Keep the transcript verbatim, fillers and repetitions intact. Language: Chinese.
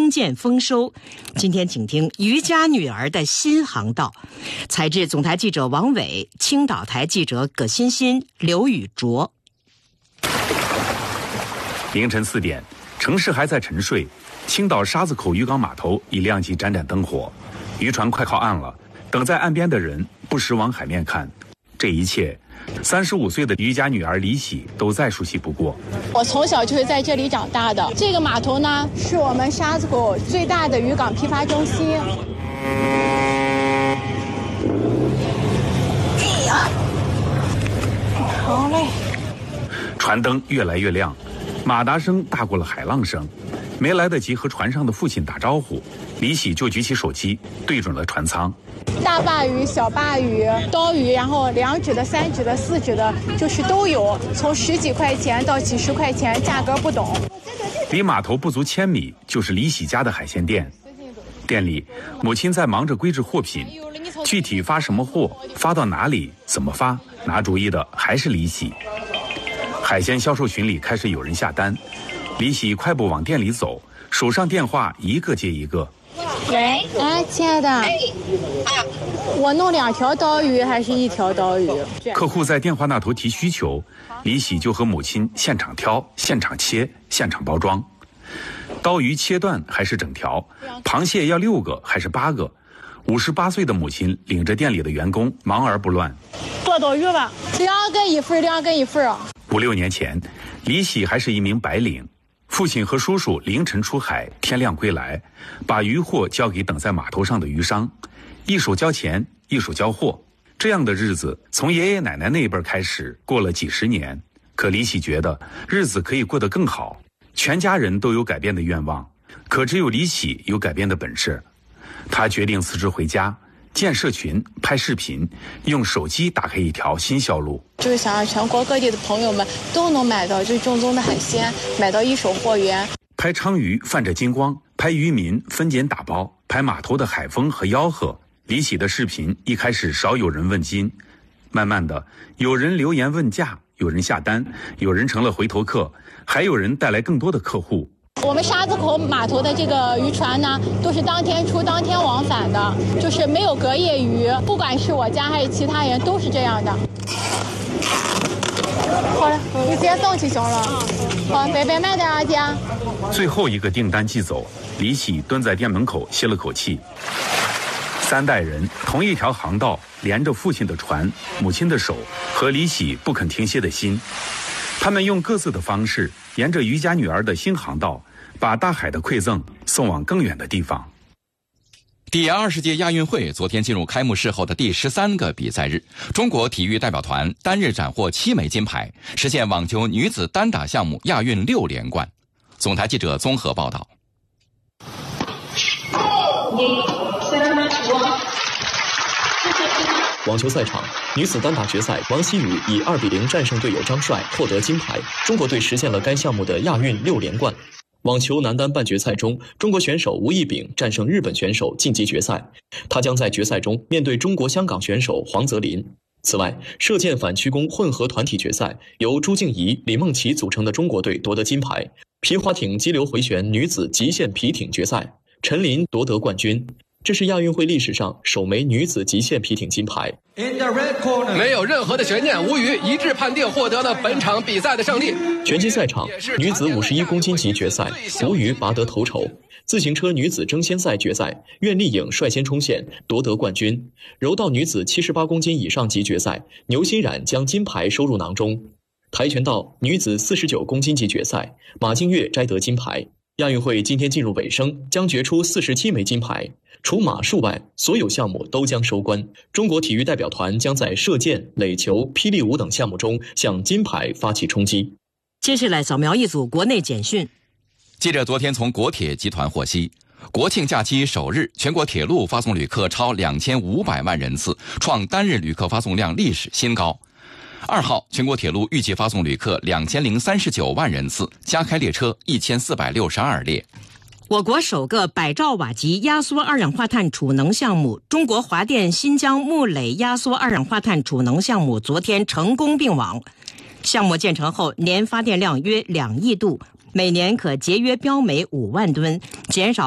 丰建丰收。今天请听渔家女儿的新航道，采自总台记者王伟、青岛台记者葛欣欣、刘宇卓。 凌晨四点，城市还在沉睡，青岛沙子口渔港码头已亮起盏盏灯火，渔船快靠岸了。等在岸边的人不时往海面看，这一切，三十五岁的渔家女儿李喜都再熟悉不过。 我从小就是在这里长大的。这个码头呢，是我们沙子口最大的渔港批发中心。哎呀，好嘞！ 船灯越来越亮，马达声大过了海浪声。没来得及和船上的父亲打招呼，李喜就举起手机对准了船舱。 大鲅鱼、小鲅鱼、刀鱼，然后两指的、三指的、四指的，就是都有，从十几块钱到几十块钱，价格不等。 离码头不足千米就是李喜家的海鲜店，店里母亲在忙着归置货品，具体发什么货、发到哪里、怎么发，拿主意的还是李喜。海鲜销售群里开始有人下单，李喜快步往店里走，手上电话一个接一个。 喂，哎，亲爱的，我弄两条刀鱼还是一条刀鱼？ 客户在电话那头提需求，李喜就和母亲现场挑、现场切、现场包装。刀鱼切断还是整条？螃蟹要六个还是八个？五十八岁的母亲领着店里的员工忙而不乱。 做刀鱼吧，两个一份，两个一份啊。 五六年前，李喜还是一名白领。父亲和叔叔凌晨出海，天亮归来，把渔货交给等在码头上的渔商，一手交钱，一手交货。这样的日子从爷爷奶奶那一辈开始过了几十年，可李喜觉得日子可以过得更好。全家人都有改变的愿望，可只有李喜有改变的本事。他决定辞职回家，建社群，拍视频，用手机打开一条新销路。 就是想让全国各地的朋友们都能买到最正宗的海鲜，买到一手货源。 拍鲳鱼泛着金光，拍渔民分拣打包，拍码头的海风和吆喝。李喜的视频一开始少有人问津，慢慢的有人留言问价，有人下单，有人成了回头客，还有人带来更多的客户。 我们沙子口码头的这个渔船呢，都是当天出当天往返的，就是没有隔夜鱼，不管是我家还是其他人都是这样的。好了，你直接送去行了。好，白白卖点啊，姐。 最后一个订单寄走，李喜蹲在店门口歇了口气。三代人同一条航道，连着父亲的船、母亲的手和李喜不肯停歇的心。他们用各自的方式，沿着渔家女儿的新航道，把大海的馈赠送往更远的地方。 第二十届亚运会昨天进入开幕式后的第十三个比赛日，中国体育代表团单日斩获七枚金牌，实现网球女子单打项目亚运六连冠。总台记者综合报道。 网球赛场，女子单打决赛，王希雨以二比零战胜队友张帅，获得金牌，中国队实现了该项目的亚运六连冠。网球男单半决赛中，中国选手吴亦丙战胜日本选手晋级决赛，他将在决赛中面对中国香港选手黄泽林。此外，射箭反曲弓混合团体决赛，由朱静怡、李梦琪组成的中国队夺得金牌。皮划艇激流回旋女子极限皮艇决赛，陈琳夺得冠军。这是亚运会历史上首枚女子极限皮艇金牌。 没有任何的悬念，吴宇一致判定获得了本场比赛的胜利。 拳击赛场，女子五十一公斤级决赛，吴宇拔得头筹。自行车女子争先赛决赛，苑丽颖率先冲线夺得冠军。柔道女子七十八公斤以上级决赛，牛欣冉将金牌收入囊中。跆拳道女子四十九公斤级决赛，马静月摘得金牌。亚运会今天进入尾声，将决出四十七枚金牌。除马术外，所有项目都将收官。中国体育代表团将在射箭、垒球、霹雳舞等项目中向金牌发起冲击。 接下来扫描一组国内简讯。 记者昨天从国铁集团获悉，国庆假期首日，全国铁路发送旅客超两千五百万人次，创单日旅客发送量历史新高。二号，全国铁路预计发送旅客两千零三十九万人次，加开列车一千四百六十二列。 我国首个百兆瓦级压缩二氧化碳储能项目——中国华电新疆木垒压缩二氧化碳储能项目，昨天成功并网。项目建成后，年发电量约两亿度，每年可节约标煤五万吨，减少